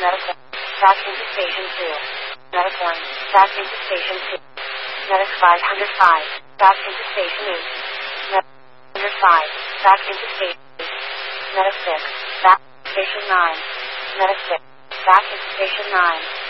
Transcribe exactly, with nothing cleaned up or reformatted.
Medic one. Back into station two. Medic one. Back into station two. Medic five hundred five. Back into station eight. Medic one hundred five. Back into station eight. Medic six. Back station nine. Medic six. Back into station nine.